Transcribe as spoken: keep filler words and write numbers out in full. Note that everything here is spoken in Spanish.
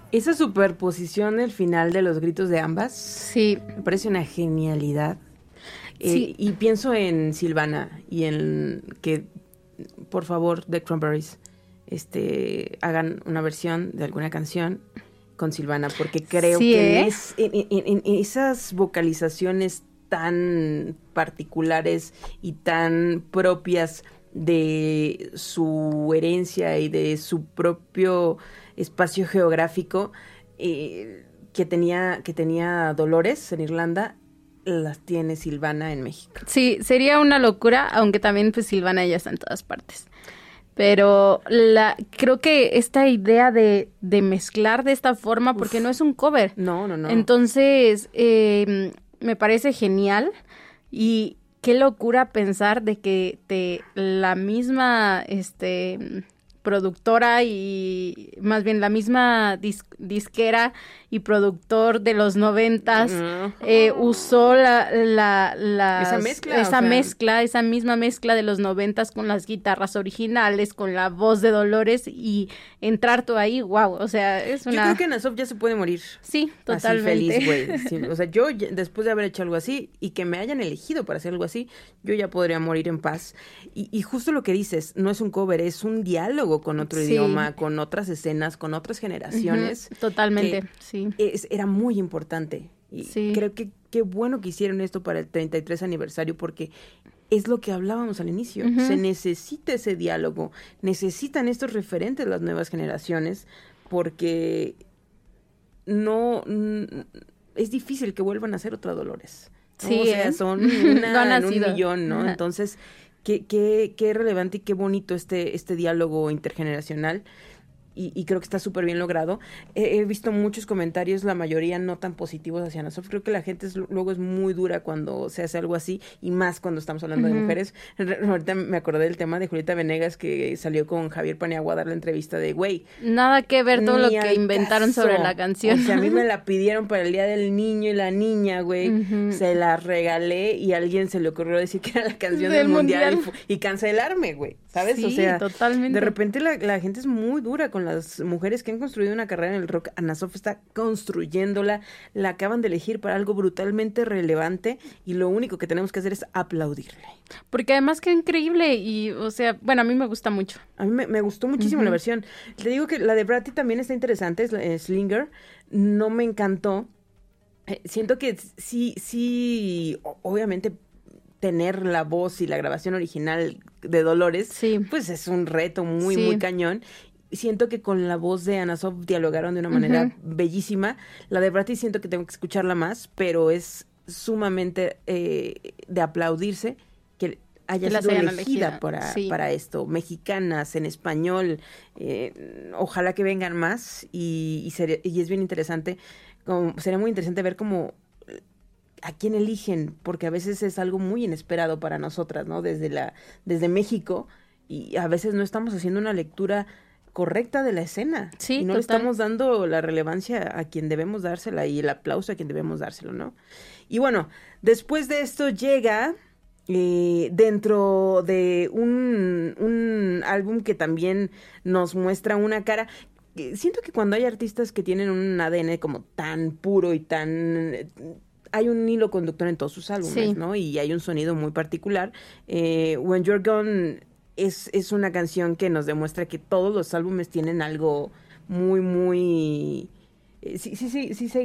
Esa superposición del final de los gritos de ambas, sí, me parece una genialidad. Eh, sí. Y pienso en Silvana y en que, por favor, The Cranberries, este, hagan una versión de alguna canción con Silvana, porque creo Sí, que ¿eh? en, es- en- en- en esas vocalizaciones tan particulares y tan propias de su herencia y de su propio espacio geográfico, eh, que tenía, que tenía Dolores en Irlanda, las tiene Silvana en México. Sí, sería una locura, aunque también pues Silvana ya está en todas partes. Pero la, creo que esta idea de, de mezclar de esta forma, porque Uf. no es un cover. No, no, no. Entonces, eh, me parece genial y qué locura pensar de que te, la misma este, productora y más bien la misma dis- disquera y productor de los noventas Ujú. eh, usó la, la, las- Esa mezcla, esa o sea. mezcla, esa misma mezcla de los noventas con las guitarras originales, con la voz de Dolores y entrar tú ahí, wow, o sea, es Yo una... creo que Nasov ya se puede morir. Sí, Así totalmente. feliz, güey. Sí, o sea, yo ya- después de haber hecho algo así y que me hayan elegido para hacer algo así, yo ya podría morir en paz. Y, y justo lo que dices, no es un cover, es un diálogo con otro Sí. idioma, con otras escenas, con otras generaciones. Ujú, totalmente, que sí. es- era muy importante. Y Sí. creo que qué bueno que hicieron esto para el treinta y tres aniversario porque es lo que hablábamos al inicio. Ujú. Se necesita ese diálogo, necesitan estos referentes las nuevas generaciones porque no mm, es difícil que vuelvan a ser otra Dolores, ¿no? Sí, O sea, ¿eh? son No una han en un nacido. millón, ¿no? Ajá. Entonces, qué, qué, qué relevante y qué bonito este, este diálogo intergeneracional. Y, y creo que está súper bien logrado. He, he visto muchos comentarios, la mayoría no tan positivos hacia nosotros. Creo que la gente es, luego es muy dura cuando se hace algo así, y más cuando estamos hablando de Ujú. mujeres. Re- Ahorita me acordé del tema de Julieta Venegas, que salió con Javier Paniagua a dar la entrevista de, güey, Nada que ver todo lo ni que al inventaron sobre caso. la canción. O sea, a mí me la pidieron para el Día del Niño y la Niña, güey. Ujú. Se la regalé y a alguien se le ocurrió decir que era la canción Del del mundial, mundial. Y, fu- y cancelarme, güey. ¿Sabes? Sí, o sea, totalmente. de repente la, la gente es muy dura con las mujeres que han construido una carrera en el rock. Ana Sof está construyéndola, la acaban de elegir para algo brutalmente relevante y lo único que tenemos que hacer es aplaudirle. Porque además qué increíble y, o sea, bueno, a mí me gusta mucho. A mí me, me gustó muchísimo Ujú. la versión. Te digo que la de Bratty también está interesante, es la- es Slinger. No me encantó. Eh, siento que sí, sí, o- obviamente tener la voz y la grabación original de Dolores, Sí. pues es un reto muy, Sí. muy cañón. Siento que con la voz de Ana Sof dialogaron de una manera Ujú. bellísima. La de Bratty siento que tengo que escucharla más, pero es sumamente eh, de aplaudirse que haya Que las sido hayan elegida elegido, para, sí. para esto. Mexicanas, en español, eh, ojalá que vengan más y, y, sería- y es bien interesante, como, sería muy interesante ver cómo eh, a quién eligen, porque a veces es algo muy inesperado para nosotras, ¿no? Desde la, desde México, y a veces no estamos haciendo una lectura correcta de la escena. Sí, y no le total. estamos dando la relevancia a quien debemos dársela y el aplauso a quien debemos dárselo, ¿no? Y bueno, después de esto llega eh, dentro de un, un álbum que también nos muestra una cara. eh, Siento que cuando hay artistas que tienen un A D N como tan puro y tan... eh, hay un hilo conductor en todos sus álbumes, Sí. ¿no? Y hay un sonido muy particular. Eh, When You're Gone es, es una canción que nos demuestra que todos los álbumes tienen algo muy, muy... eh, sí, sí, sí, sí, sí